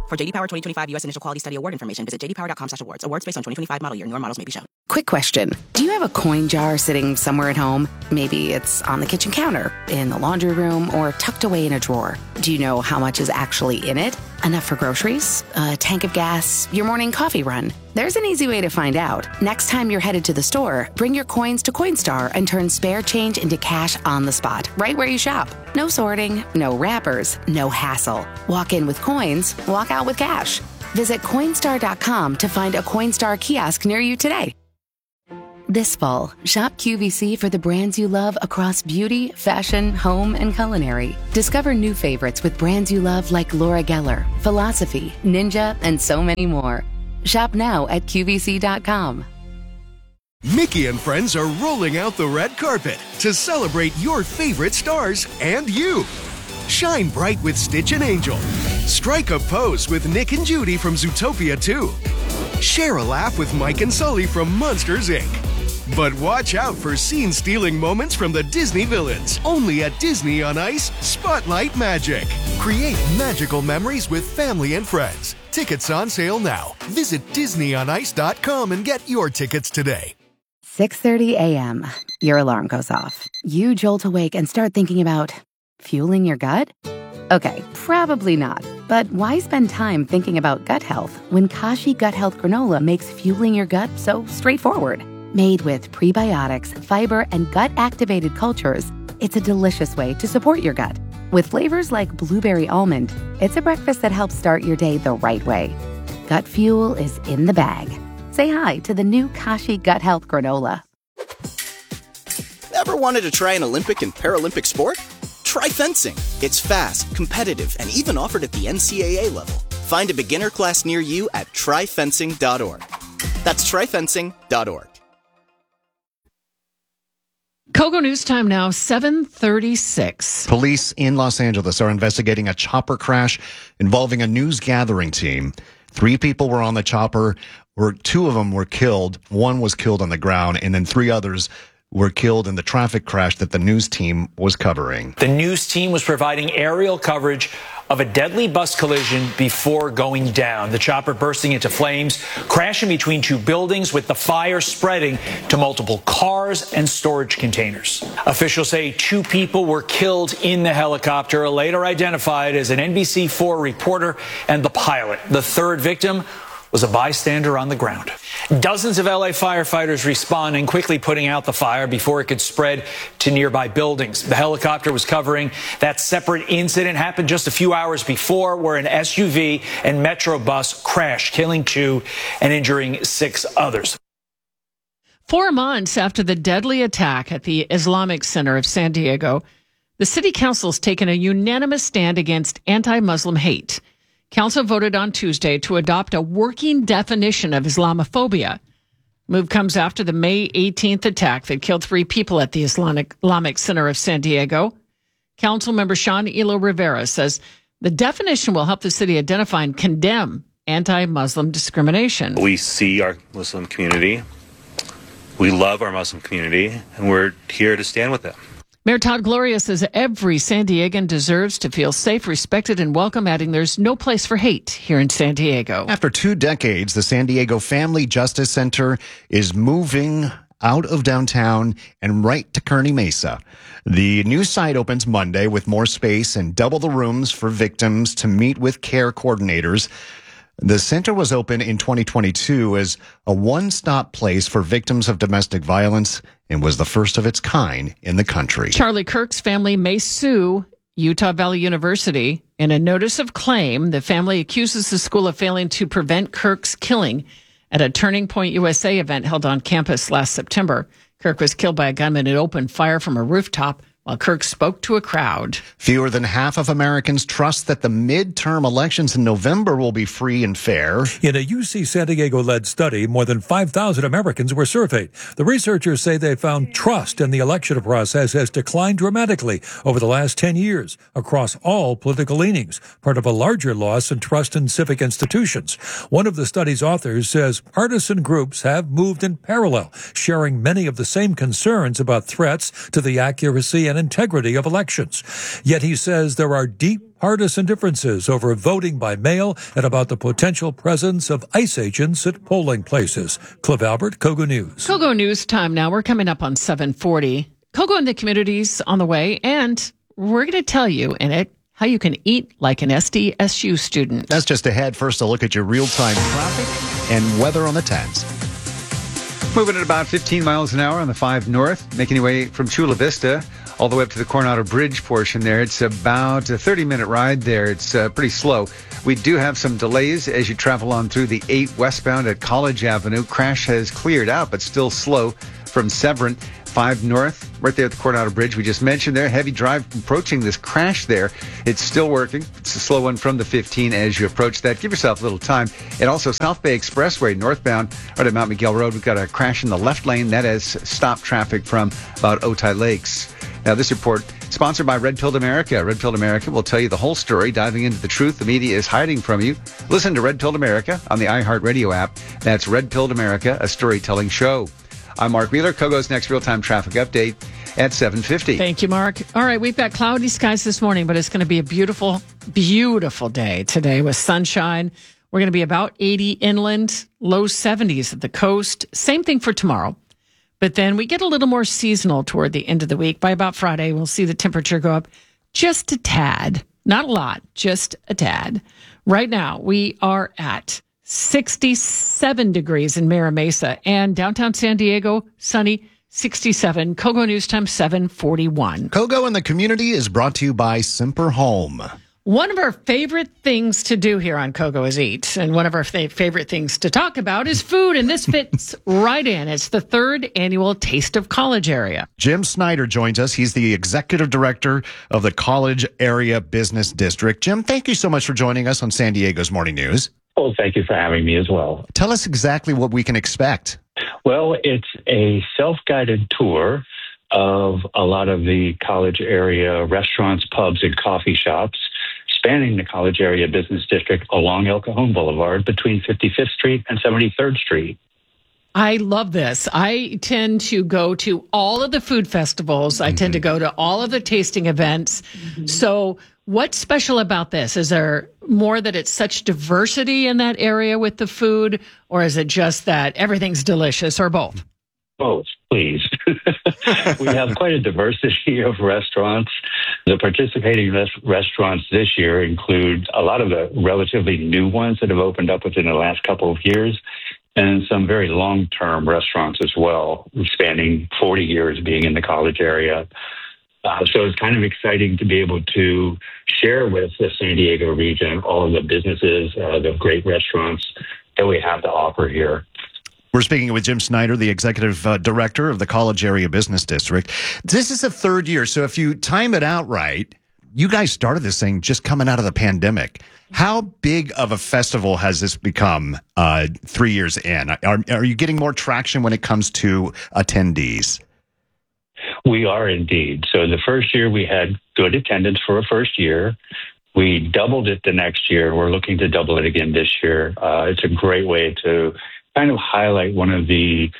For JD Power 2025 U.S. Initial Quality Study Award information, visit jdpower.com/awards. Awards based on 2025 model year. Newer models may be shown. Quick question. Do you have a coin jar sitting somewhere at home? Maybe it's on the kitchen counter, in the laundry room, or tucked away in a drawer. Do you know how much is actually in it? Enough for groceries? A tank of gas? Your morning coffee run? There's an easy way to find out. Next time you're headed to the store, bring your coins to Coinstar and turn spare change into cash on the spot, right where you shop. No sorting, no wrappers, no hassle. Walk in with coins, walk out with cash. Visit Coinstar.com to find a Coinstar kiosk near you today. This fall, shop QVC for the brands you love across beauty, fashion, home, and culinary. Discover new favorites with brands you love like Laura Geller, Philosophy, Ninja, and so many more. Shop now at QVC.com. Mickey and friends are rolling out the red carpet to celebrate your favorite stars and you. Shine bright with Stitch and Angel. Strike a pose with Nick and Judy from Zootopia 2. Share a laugh with Mike and Sully from Monsters, Inc. But watch out for scene-stealing moments from the Disney villains. Only at Disney on Ice Spotlight Magic. Create magical memories with family and friends. Tickets on sale now. Visit DisneyOnIce.com and get your tickets today. 6:30 a.m. Your alarm goes off. You jolt awake and start thinking about fueling your gut? Okay, probably not. But why spend time thinking about gut health when Kashi Gut Health Granola makes fueling your gut so straightforward? Made with prebiotics, fiber, and gut-activated cultures, it's a delicious way to support your gut. With flavors like blueberry almond, it's a breakfast that helps start your day the right way. Gut fuel is in the bag. Say hi to the new Kashi Gut Health Granola. Ever wanted to try an Olympic and Paralympic sport? Try fencing. It's fast, competitive, and even offered at the NCAA level. Find a beginner class near you at tryfencing.org. That's tryfencing.org. Kogo News Time now, 7:36. Police in Los Angeles are investigating a chopper crash involving a news gathering team. 3 people were on the chopper, where 2 of them were killed. 1 was killed on the ground, and then 3 others were killed in the traffic crash that the news team was covering. The news team was providing aerial coverage of a deadly bus collision before going down. The chopper bursting into flames, crashing between 2 buildings with the fire spreading to multiple cars and storage containers. Officials say 2 people were killed in the helicopter, later identified as an NBC4 reporter and the pilot. The 3rd victim was a bystander on the ground. Dozens of LA firefighters responding, quickly putting out the fire before it could spread to nearby buildings. The helicopter was covering that separate incident happened just a few hours before, where an SUV and Metro bus crashed, killing 2 and injuring 6 others. 4 months after the deadly attack at the Islamic Center of San Diego, the city council's taken a unanimous stand against anti-Muslim hate. Council voted on Tuesday to adopt a working definition of Islamophobia. Move comes after the May 18th attack that killed 3 people at the Islamic Center of San Diego. Council member Sean Elo Rivera says the definition will help the city identify and condemn anti-Muslim discrimination. We see our Muslim community. We love our Muslim community, and we're here to stand with them. Mayor Todd Gloria says every San Diegan deserves to feel safe, respected, and welcome, adding there's no place for hate here in San Diego. After 2 decades, the San Diego Family Justice Center is moving out of downtown and right to Kearny Mesa. The new site opens Monday with more space and double the rooms for victims to meet with care coordinators. The center was opened in 2022 as a one-stop place for victims of domestic violence and was the first of its kind in the country. Charlie Kirk's family may sue Utah Valley University. In a notice of claim, the family accuses the school of failing to prevent Kirk's killing at a Turning Point USA event held on campus last September. Kirk was killed by a gunman who opened fire from a rooftop while Kirk spoke to a crowd. Fewer than half of Americans trust that the midterm elections in November will be free and fair. In a UC San Diego-led study, more than 5,000 Americans were surveyed. The researchers say they found trust in the election process has declined dramatically over the last 10 years across all political leanings, part of a larger loss in trust in civic institutions. One of the study's authors says partisan groups have moved in parallel, sharing many of the same concerns about threats to the accuracy and integrity of elections. Yet he says there are deep partisan differences over voting by mail and about the potential presence of ICE agents at polling places. Cliff Albert, KOGO News. KOGO News time now. We're coming up on 7:40. KOGO in the community's on the way, and we're going to tell you in it how you can eat like an SDSU student. That's just ahead. First, a look at your real-time traffic and weather on the 10s. Moving at about 15 miles an hour on the 5 North, making your way from Chula Vista all the way up to the Coronado Bridge portion there. It's about a 30-minute ride there. It's pretty slow. We do have some delays as you travel on through the 8 westbound at College Avenue. Crash has cleared out, but still slow from Severn. 5 North, right there at the Coronado Bridge. We just mentioned there, heavy drive approaching this crash there. It's still working. It's a slow one from the 15 as you approach that. Give yourself a little time. And also South Bay Expressway northbound right at Mount Miguel Road. We've got a crash in the left lane. That has stopped traffic from about Otay Lakes. Now, this report sponsored by Red Pilled America. Red Pilled America will tell you the whole story, diving into the truth the media is hiding from you. Listen to Red Pilled America on the iHeartRadio app. That's Red Pilled America, a storytelling show. I'm Mark Wheeler. KOGO's next real-time traffic update at 7:50. Thank you, Mark. All right, we've got cloudy skies this morning, but it's going to be a beautiful, beautiful day today with sunshine. We're going to be about 80 inland, low 70s at the coast. Same thing for tomorrow. But then we get a little more seasonal toward the end of the week. By about Friday, we'll see the temperature go up just a tad. Not a lot, just a tad. Right now, we are at 67 degrees in Mira Mesa, and downtown San Diego, sunny, 67. KOGO News Time, 7:41. KOGO in the community is brought to you by Semper Home. One of our favorite things to do here on KOGO is eat, and one of our favorite things to talk about is food, and this fits right in. It's the 3rd annual Taste of College Area. Jim Snyder joins us. He's the executive director of the College Area Business District. Jim, thank you so much for joining us on San Diego's Morning News. Well, thank you for having me as well. Tell us exactly what we can expect. Well, it's a self-guided tour of a lot of the college area restaurants, pubs, and coffee shops spanning the College Area Business District along El Cajon Boulevard between 55th Street and 73rd Street. I love this. I tend to go to all of the food festivals. I tend to go to all of the tasting events. So what's special about this? Is there more that it's such diversity in that area with the food, or is it just that everything's delicious, or both? Both, please. We have quite a diversity of restaurants. The participating restaurants this year include a lot of the relatively new ones that have opened up within the last couple of years, and some very long-term restaurants as well, spanning 40 years being in the college area. So it's kind of exciting to be able to share with the San Diego region all of the businesses, the great restaurants that we have to offer here. We're speaking with Jim Snyder, the executive director of the College Area Business District. This is the 3rd year, so if you time it out right, you guys started this thing just coming out of the pandemic. How big of a festival has this become 3 years in? Are you getting more traction when it comes to attendees? We are indeed. So the first year we had good attendance for a first year. We doubled it the next year. We're looking to double it again this year. It's a great way to kind of highlight one of the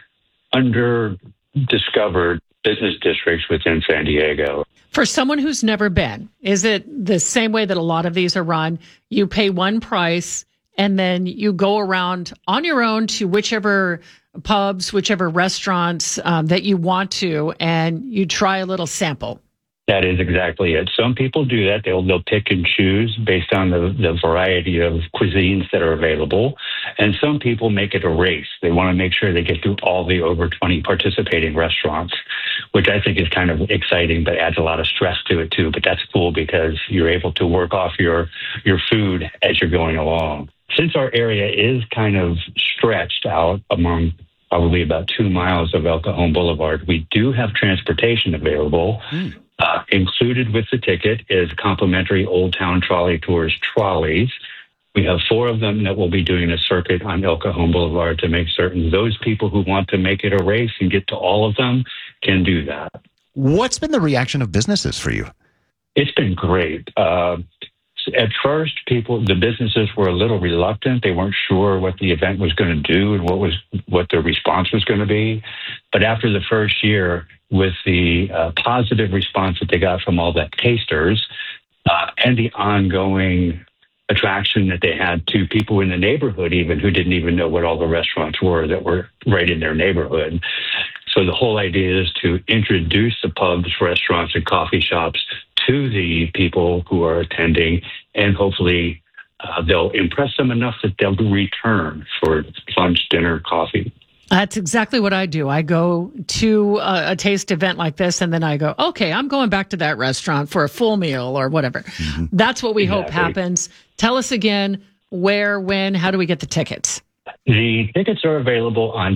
under-discovered business districts within San Diego. For someone who's never been, is it the same way that a lot of these are run? You pay one price and then you go around on your own to whichever pubs, whichever restaurants that you want to, and you try a little sample. That is exactly it. Some people do that. They'll pick and choose based on the variety of cuisines that are available. And some people make it a race. They want to make sure they get through all the over 20 participating restaurants, which I think is kind of exciting, but adds a lot of stress to it too. But that's cool because you're able to work off your food as you're going along. Since our area is kind of stretched out among probably about 2 miles of El Cajon Boulevard, we do have transportation available. Included with the ticket is complimentary Old Town Trolley Tours trolleys. We have 4 of them that will be doing a circuit on El Cajon Boulevard to make certain those people who want to make it a race and get to all of them can do that. What's been the reaction of businesses for you? It's been great. At first, the businesses were a little reluctant. They weren't sure what the event was going to do and what the response was going to be. But after the first year, with the positive response that they got from all the tasters, and the ongoing attraction that they had to people in the neighborhood, even who didn't even know what all the restaurants were that were right in their neighborhood. So the whole idea is to introduce the pubs, restaurants, and coffee shops to the people who are attending, and hopefully they'll impress them enough that they'll return for lunch, dinner, coffee. That's exactly what I do. I go to a taste event like this, and then I go, okay, I'm going back to that restaurant for a full meal or whatever. Mm-hmm. That's what we hope happens. Tell us again, where, when, how do we get the tickets? The tickets are available on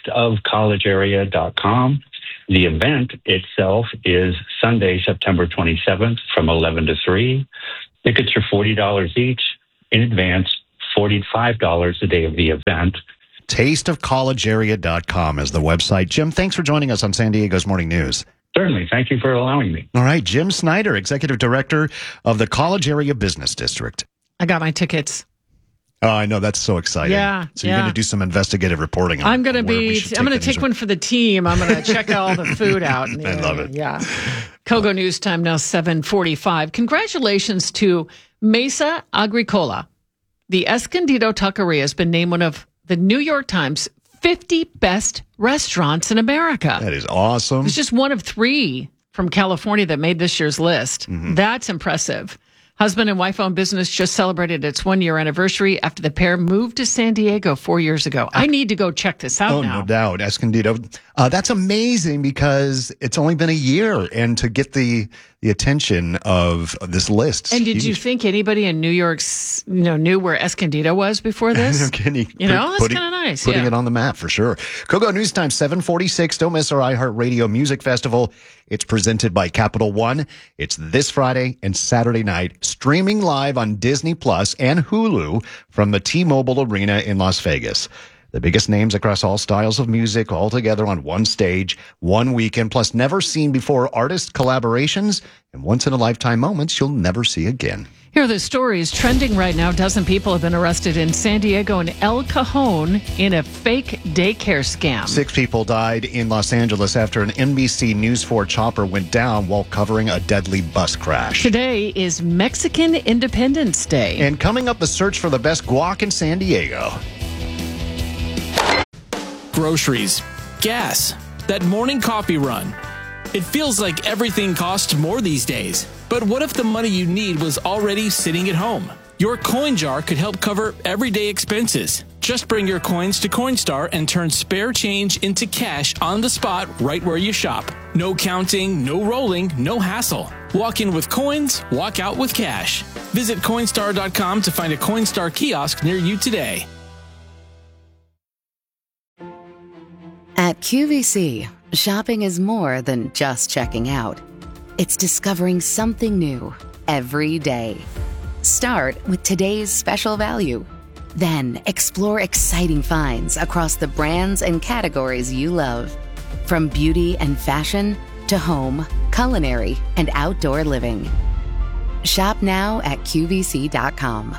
tasteofcollegearea.com. The event itself is Sunday, September 27th from 11 to 3. Tickets are $40 each. In advance, $45 the day of the event. Tasteofcollegearea.com is the website. Jim, thanks for joining us on San Diego's Morning News. Certainly. Thank you for allowing me. All right. Jim Snyder, Executive Director of the College Area Business District. I got my tickets. Oh, I know. That's so exciting. Yeah. So you're going to do some investigative reporting on I'm going to take one for the team. I'm going to check all the food out. I love it. Yeah. Kogo News Time now 7:45. Congratulations to Mesa Agricola. The Escondido Taqueria has been named one of the New York Times 50 best restaurants in America. That is awesome. It's just one of 3 from California that made this year's list. Mm-hmm. That's impressive. Husband and wife-owned business just celebrated its 1-year anniversary after the pair moved to San Diego 4 years ago. I need to go check this out now. Oh, no doubt. Escondido. That's amazing because it's only been a year, and to get the attention of this list. And did you think anybody in New York, knew where Escondido was before this? That's kind of nice. Putting it on the map for sure. Kogo News Time 7:46. Don't miss our iHeartRadio Music Festival. It's presented by Capital One. It's this Friday and Saturday night, streaming live on Disney Plus and Hulu from the T-Mobile Arena in Las Vegas. The biggest names across all styles of music all together on one stage, one weekend, plus never seen before artist collaborations and once-in-a-lifetime moments you'll never see again. Here are the stories trending right now. A dozen people have been arrested in San Diego and El Cajon in a fake daycare scam. 6 people died in Los Angeles after an NBC News 4 chopper went down while covering a deadly bus crash. Today is Mexican Independence Day. And coming up, the search for the best guac in San Diego. Groceries, gas, that morning coffee run. It feels like everything costs more these days. But what if the money you need was already sitting at home? Your coin jar could help cover everyday expenses. Just bring your coins to Coinstar and turn spare change into cash on the spot right where you shop. No counting, no rolling, no hassle. Walk in with coins, walk out with cash. Visit Coinstar.com to find a Coinstar kiosk near you today. At QVC, shopping is more than just checking out. It's discovering something new every day. Start with today's special value. Then explore exciting finds across the brands and categories you love. From beauty and fashion to home, culinary, and outdoor living. Shop now at QVC.com.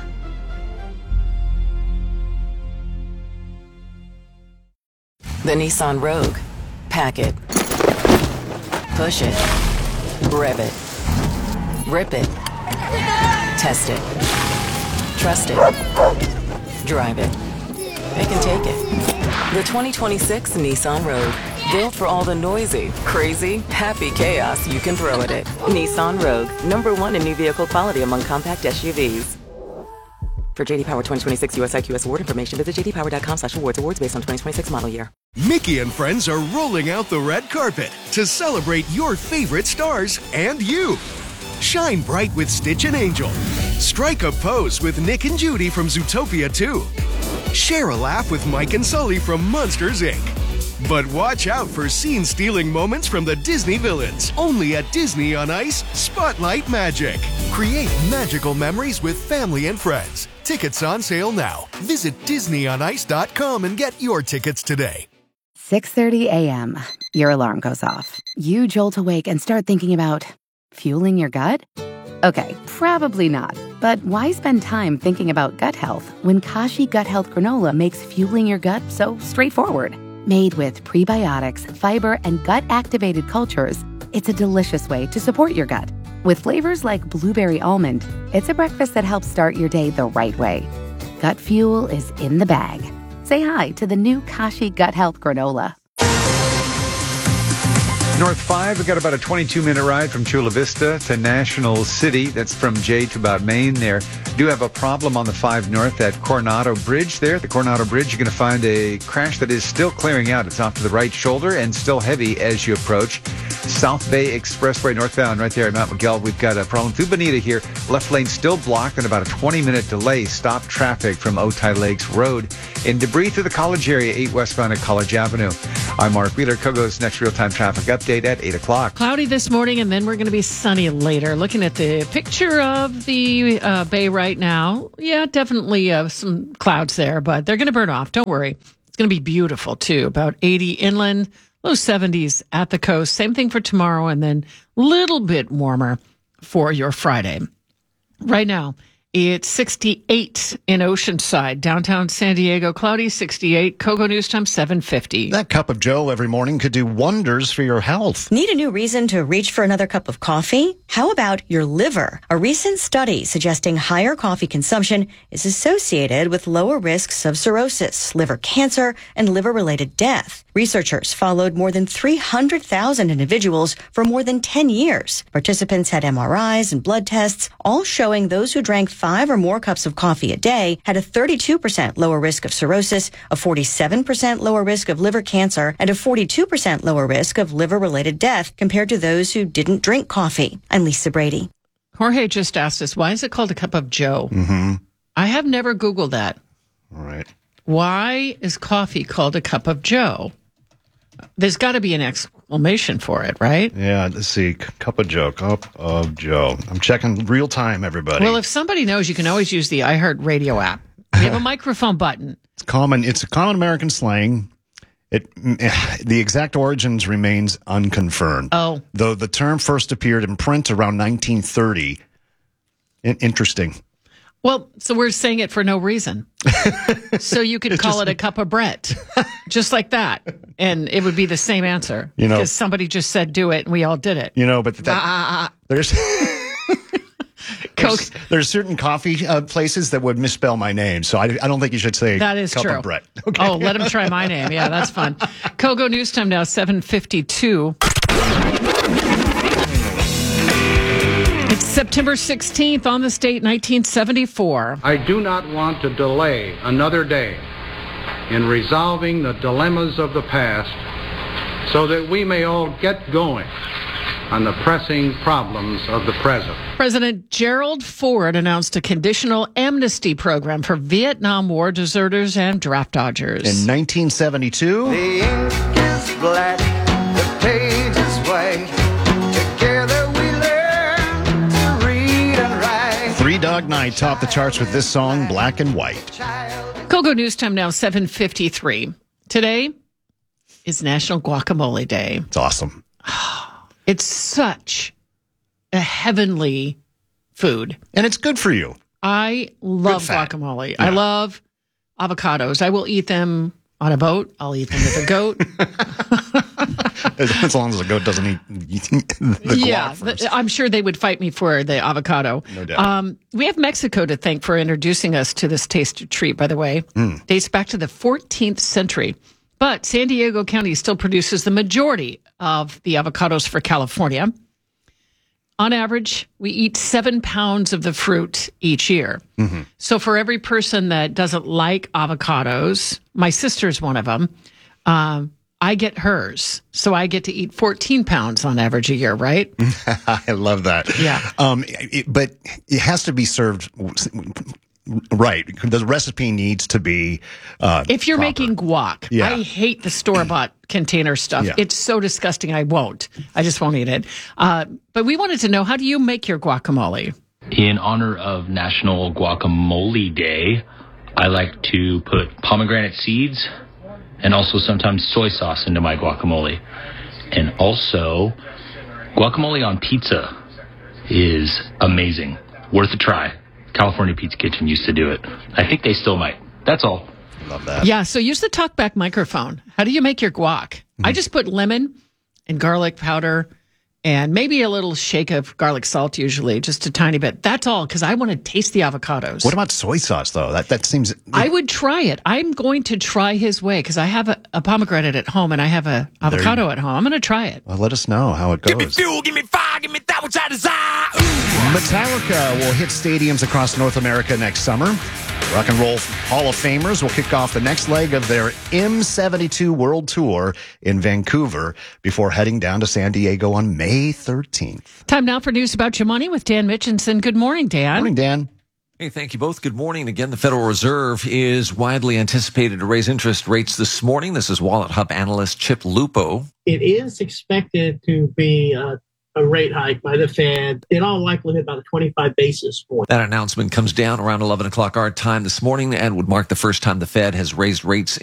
The Nissan Rogue. Pack it. Push it. Rev it. Rip it. Test it. Trust it. Drive it. They can take it. The 2026 Nissan Rogue. Built for all the noisy, crazy, happy chaos you can throw at it. Nissan Rogue. #1 in new vehicle quality among compact SUVs. For JD Power 2026 US IQS award information, visit jdpower.com/awards. Awards based on 2026 model year. Mickey and friends are rolling out the red carpet to celebrate your favorite stars and you. Shine bright with Stitch and Angel. Strike a pose with Nick and Judy from Zootopia 2. Share a laugh with Mike and Sully from Monsters, Inc. But watch out for scene-stealing moments from the Disney villains. Only at Disney on Ice, Spotlight Magic. Create magical memories with family and friends. Tickets on sale now. Visit DisneyOnIce.com and get your tickets today. 6:30 a.m. Your alarm goes off. You jolt awake and start thinking about fueling your gut? Okay, probably not. But why spend time thinking about gut health when Kashi Gut Health Granola makes fueling your gut so straightforward? Made with prebiotics, fiber, and gut-activated cultures, it's a delicious way to support your gut With flavors like blueberry almond, it's a breakfast that helps start your day the right way. Gut Fuel is in the bag. Say hi to the new Kashi Gut Health Granola. North 5, we've got about a 22-minute ride from Chula Vista to National City. That's from Jay to about Maine there. Do have a problem on the 5 North at Coronado Bridge there. At the Coronado Bridge, you're going to find a crash that is still clearing out. It's off to the right shoulder and still heavy as you approach. South Bay Expressway northbound right there at Mount Miguel. We've got a problem through Bonita here. Left lane still blocked and about a 20-minute delay. Stop traffic from Otay Lakes Road. And debris through the College area, 8 westbound at College Avenue. I'm Mark Wheeler. Kogo's next real-time traffic update at 8 o'clock. Cloudy this morning, and then we're going to be sunny later. Looking at the picture of the bay right now, yeah, definitely some clouds there, but they're going to burn off. Don't worry. It's going to be beautiful, too. About 80 inland, low 70s at the coast. Same thing for tomorrow, and then a little bit warmer for your Friday. Right now, it's 68 in Oceanside. Downtown San Diego, cloudy, 68. Kogo News Time, 7:50. That cup of Joe every morning could do wonders for your health. Need a new reason to reach for another cup of coffee? How about your liver? A recent study suggesting higher coffee consumption is associated with lower risks of cirrhosis, liver cancer, and liver-related death. Researchers followed more than 300,000 individuals for more than 10 years. Participants had MRIs and blood tests, all showing those who drank 5 or more cups of coffee a day had a 32% lower risk of cirrhosis, a 47% lower risk of liver cancer, and a 42% lower risk of liver-related death compared to those who didn't drink coffee. I'm Lisa Brady. Jorge just asked us, why is it called a cup of Joe? Mm-hmm. I have never Googled that. All right. Why is coffee called a cup of Joe? There's got to be an exclamation for it, right? Yeah, let's see. Cup of Joe. Cup of Joe. I'm checking real time, everybody. Well, if somebody knows, you can always use the iHeartRadio app. We have a microphone button. It's common. It's a common American slang. The exact origins remains unconfirmed. Oh. Though the term first appeared in print around 1930. Interesting. Well, so we're saying it for no reason. So you could call it a cup of Brett, just like that. And it would be the same answer. You know, because somebody just said do it and we all did it. You know, but there's certain coffee places that would misspell my name. So I don't think you should say that is cup true. of Brett. Okay. Oh, let them try my name. Yeah, that's fun. Kogo News Time now, 7:52. It's September 16th on this date, 1974. I do not want to delay another day in resolving the dilemmas of the past so that we may all get going on the pressing problems of the present. President Gerald Ford announced a conditional amnesty program for Vietnam War deserters and draft dodgers. In 1972, The ink is black, the page is white. Together we learn to read and write. Three Dog Night topped the charts with this song, Black and White. Kogo News Time now, 7:53. Today is National Guacamole Day. It's awesome. It's such a heavenly food. And it's good for you. I love guacamole. Yeah. I love avocados. I will eat them on a boat. I'll eat them with a goat. As long as the goat doesn't eat the guac first. I'm sure they would fight me for the avocado. No doubt. We have Mexico to thank for introducing us to this tasty treat, by the way. Dates back to the 14th century. But San Diego County still produces the majority of the avocados for California. On average, we eat 7 pounds of the fruit each year. Mm-hmm. So for every person that doesn't like avocados, my sister's one of them, I get hers. So I get to eat 14 pounds on average a year, right? I love that. Yeah. But it has to be served right. The recipe needs to be if you're proper. making guac, Yeah. I hate the store-bought container stuff. Yeah. It's so disgusting. I won't. I just won't eat it. But we wanted to know, how do you make your guacamole? In honor of National Guacamole Day, I like to put pomegranate seeds and also sometimes soy sauce into my guacamole. And also, guacamole on pizza is amazing. Worth a try. California Pizza Kitchen used to do it. I think they still might. That's all. Love that. Yeah, so use the talkback microphone. How do you make your guac? I just put lemon and garlic powder and maybe a little shake of garlic salt, usually just a tiny bit. That's all, because I want to taste the avocados. What about soy sauce, though? That seems... I would try it. I'm going to try his way, because I have a pomegranate at home, and I have an avocado at home. I'm going to try it. Well, let us know how it goes. Give me fuel, give me fire, give me that which I desire. Metallica will hit stadiums across North America next summer. Rock and Roll Hall of Famers will kick off the next leg of their M72 World Tour in Vancouver before heading down to San Diego on May 13th. Time now for news about your money with Dan Mitchinson. Good morning, Dan. Morning, Dan. Hey, thank you both. Good morning. Again, the Federal Reserve is widely anticipated to raise interest rates this morning. This is Wallet Hub analyst Chip Lupo. It is expected to be a rate hike by the Fed, in all likelihood about a 25 basis point. That announcement comes down around 11 o'clock our time this morning and would mark the first time the Fed has raised rates